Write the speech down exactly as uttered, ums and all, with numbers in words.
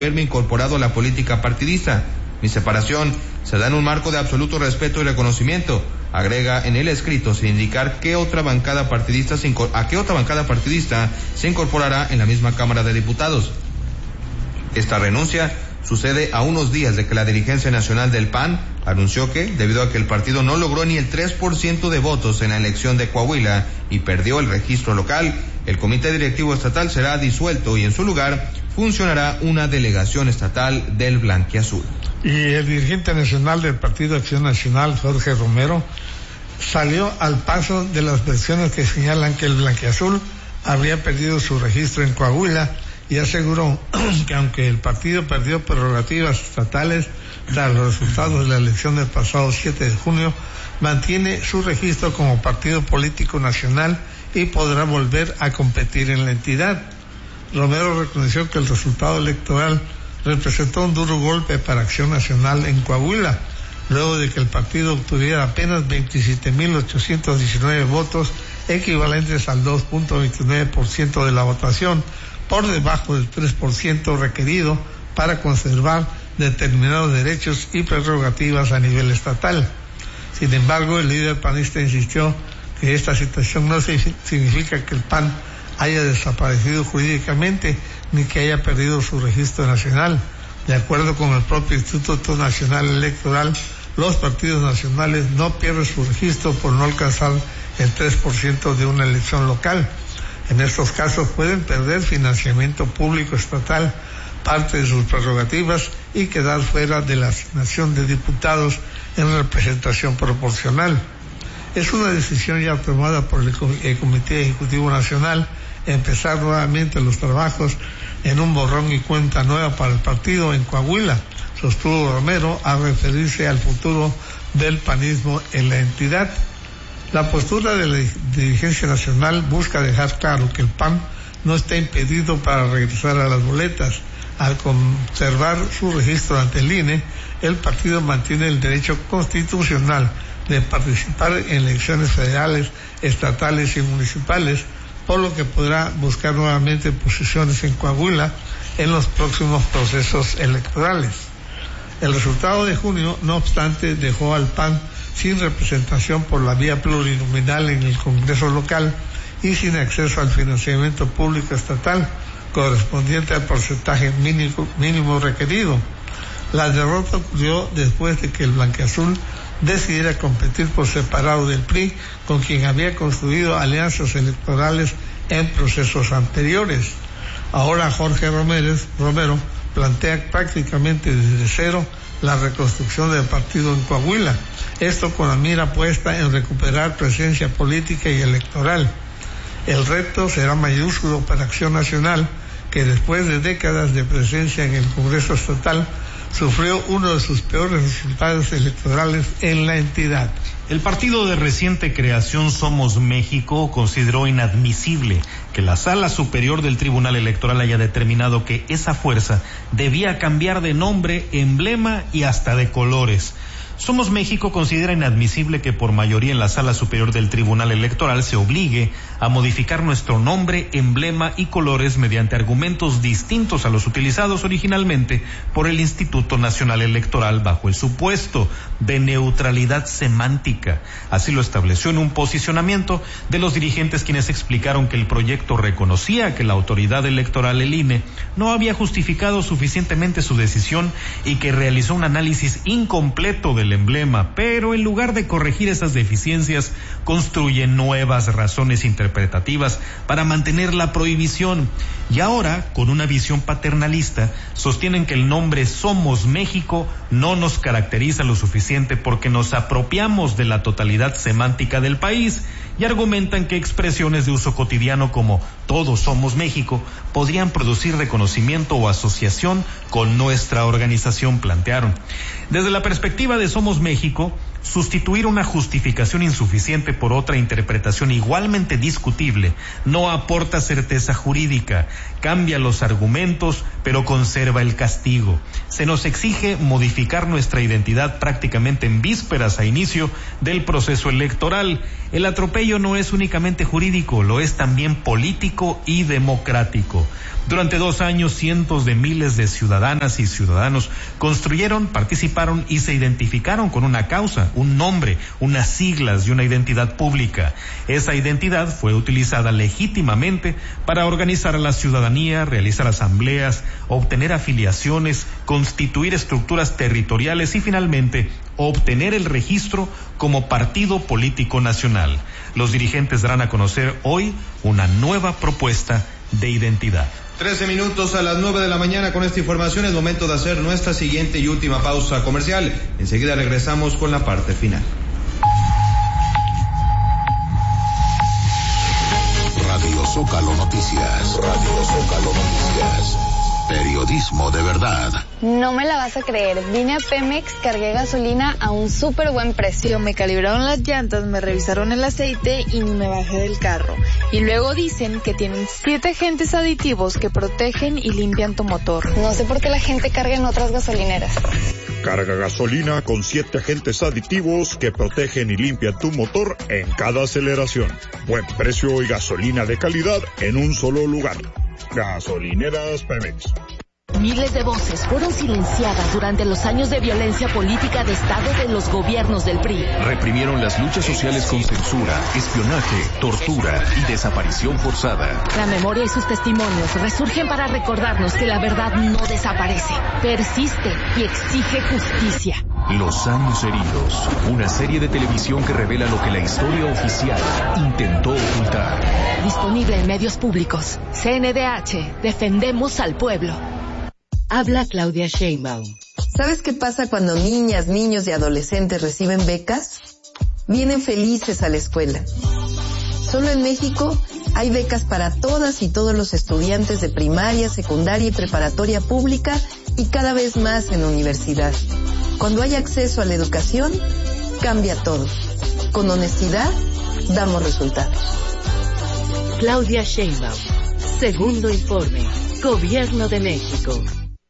haberme incorporado a la política partidista. Mi separación se da en un marco de absoluto respeto y reconocimiento. Agrega en el escrito sin indicar qué otra bancada partidista se a qué otra bancada partidista se incorporará en la misma Cámara de Diputados. Esta renuncia sucede a unos días de que la dirigencia nacional del P A N anunció que, debido a que el partido no logró ni el tres por ciento de votos en la elección de Coahuila y perdió el registro local, el comité directivo estatal será disuelto y en su lugar funcionará una delegación estatal del Blanquiazul. Y el dirigente nacional del Partido Acción Nacional, Jorge Romero, salió al paso de las versiones que señalan que el Blanquiazul habría perdido su registro en Coahuila y aseguró que aunque el partido perdió prerrogativas estatales tras los resultados de la elección del pasado siete de junio, mantiene su registro como partido político nacional y podrá volver a competir en la entidad. Romero reconoció que el resultado electoral representó un duro golpe para Acción Nacional en Coahuila, luego de que el partido obtuviera apenas veintisiete mil ochocientos diecinueve votos, equivalentes al dos punto veintinueve por ciento de la votación, por debajo del tres por ciento requerido para conservar determinados derechos y prerrogativas a nivel estatal. Sin embargo, el líder panista insistió que esta situación no significa que el P A N haya desaparecido jurídicamente ni que haya perdido su registro nacional. De acuerdo con el propio Instituto Nacional Electoral, los partidos nacionales no pierden su registro por no alcanzar el tres por ciento de una elección local. En estos casos pueden perder financiamiento público estatal, parte de sus prerrogativas y quedar fuera de la asignación de diputados en representación proporcional. Es una decisión ya tomada por el Comité Ejecutivo Nacional empezar nuevamente los trabajos en un borrón y cuenta nueva para el partido en Coahuila, sostuvo Romero al referirse al futuro del panismo en la entidad. La postura de la dirigencia nacional busca dejar claro que el P A N no está impedido para regresar a las boletas. Al conservar su registro ante el I N E, el partido mantiene el derecho constitucional de participar en elecciones federales, estatales y municipales, por lo que podrá buscar nuevamente posiciones en Coahuila en los próximos procesos electorales. El resultado de junio, no obstante, dejó al P A N sin representación por la vía plurinominal en el Congreso local y sin acceso al financiamiento público estatal correspondiente al porcentaje mínimo, mínimo requerido. La derrota ocurrió después de que el Blanquiazul decidiera competir por separado del P R I, con quien había construido alianzas electorales en procesos anteriores. Ahora Jorge Romero, Romero plantea prácticamente desde cero la reconstrucción del partido en Coahuila, esto con la mira puesta en recuperar presencia política y electoral. El reto será mayúsculo para Acción Nacional, que después de décadas de presencia en el Congreso Estatal, sufrió uno de sus peores resultados electorales en la entidad. El partido de reciente creación Somos México consideró inadmisible que la Sala Superior del Tribunal Electoral haya determinado que esa fuerza debía cambiar de nombre, emblema y hasta de colores. Somos México considera inadmisible que por mayoría en la Sala Superior del Tribunal Electoral se obligue a modificar nuestro nombre, emblema y colores mediante argumentos distintos a los utilizados originalmente por el Instituto Nacional Electoral bajo el supuesto de neutralidad semántica. Así lo estableció en un posicionamiento de los dirigentes, quienes explicaron que el proyecto reconocía que la autoridad electoral, el I N E, no había justificado suficientemente su decisión y que realizó un análisis incompleto del emblema, pero en lugar de corregir esas deficiencias, construye nuevas razones interpretativas para mantener la prohibición. Y ahora, con una visión paternalista, sostienen que el nombre Somos México no nos caracteriza lo suficiente porque nos apropiamos de la totalidad semántica del país, y argumentan que expresiones de uso cotidiano como Todos Somos México podrían producir reconocimiento o asociación con nuestra organización, plantearon. Desde la perspectiva de Somos México, sustituir una justificación insuficiente por otra interpretación igualmente discutible no aporta certeza jurídica, cambia los argumentos, pero conserva el castigo. Se nos exige modificar nuestra identidad prácticamente en vísperas a inicio del proceso electoral. El atropello no es únicamente jurídico, lo es también político y democrático. Durante dos años, cientos de miles de ciudadanas y ciudadanos construyeron, participaron y se identificaron con una causa, un nombre, unas siglas y una identidad pública. Esa identidad fue utilizada legítimamente para organizar a la ciudadanía, realizar asambleas, obtener afiliaciones, constituir estructuras territoriales y finalmente obtener el registro como partido político nacional. Los dirigentes darán a conocer hoy una nueva propuesta de identidad. Trece minutos a las nueve de la mañana. Con esta información es momento de hacer nuestra siguiente y última pausa comercial. Enseguida regresamos con la parte final. Radio Zócalo Noticias. Radio Zócalo Noticias. Periodismo de verdad. No me la vas a creer. Vine a Pemex, cargué gasolina a un súper buen precio. Me calibraron las llantas, me revisaron el aceite y ni me bajé del carro. Y luego dicen que tienen siete agentes aditivos que protegen y limpian tu motor. No sé por qué la gente carga en otras gasolineras. Carga gasolina con siete agentes aditivos que protegen y limpian tu motor en cada aceleración. Buen precio y gasolina de calidad en un solo lugar. Gasolineras Pemex. Miles de voces fueron silenciadas durante los años de violencia política de Estado de los gobiernos del P R I. Reprimieron las luchas sociales con censura, espionaje, tortura y desaparición forzada. La memoria y sus testimonios resurgen para recordarnos que la verdad no desaparece, persiste y exige justicia. Los años heridos, una serie de televisión que revela lo que la historia oficial intentó ocultar. Disponible en medios públicos. C N D H, defendemos al pueblo. Habla Claudia Sheinbaum. ¿Sabes qué pasa cuando niñas, niños y adolescentes reciben becas? Vienen felices a la escuela. Solo en México hay becas para todas y todos los estudiantes de primaria, secundaria y preparatoria pública y cada vez más en universidad. Cuando hay acceso a la educación, cambia todo. Con honestidad, damos resultados. Claudia Sheinbaum. Segundo informe. Gobierno de México.